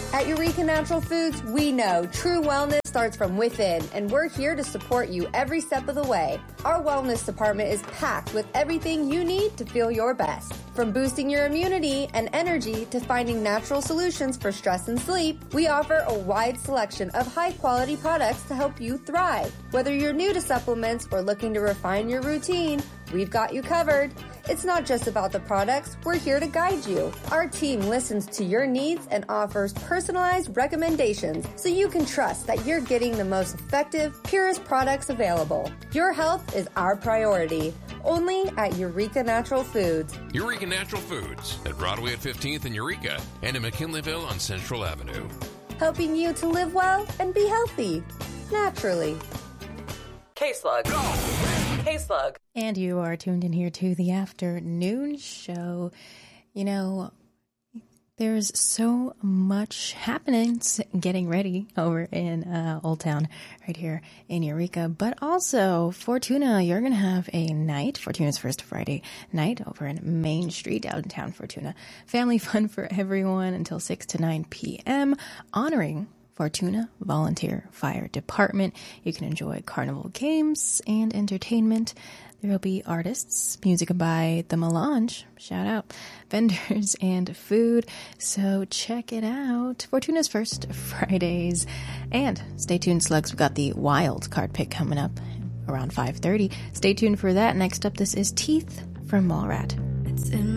At Eureka Natural Foods, we know true wellness starts from within, and we're here to support you every step of the way. Our wellness department is packed with everything you need to feel your best. From boosting your immunity and energy to finding natural solutions for stress and sleep, we offer a wide selection of high-quality products to help you thrive. Whether you're new to supplements or looking to refine your routine, we've got you covered. It's not just about the products, we're here to guide you. Our team listens to your needs and offers personalized recommendations so you can trust that you're getting the most effective, purest products available. Your health is our priority. Only at Eureka Natural Foods. Eureka Natural Foods at Broadway at 15th in Eureka and in McKinleyville on Central Avenue. Helping you to live well and be healthy. Naturally. K-Slug. K-Slug. And you are tuned in here to the afternoon show. You know, there's so much happening, getting ready over in Old Town right here in Eureka. But also, Fortuna, you're going to have a night, Fortuna's First Friday night over in Main Street, downtown Fortuna. Family fun for everyone until 6 to 9 p.m., honoring Fortuna Volunteer Fire Department. You can enjoy carnival games and entertainment. There will be artists, music by The Melange, shout out, vendors, and food. So check it out. Fortuna's First Fridays. And stay tuned, slugs. We've got the wild card pick coming up around 5:30. Stay tuned for that. Next up, this is Teeth from Mallrat. It's in